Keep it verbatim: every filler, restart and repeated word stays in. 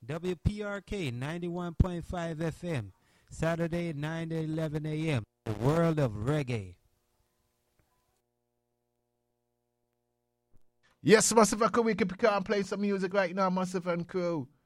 W P R K ninety-one point five F M, Saturday nine to eleven a m The world of reggae. Yes, Massive and Crew, we can pick up and play some music right now, Massive and Crew.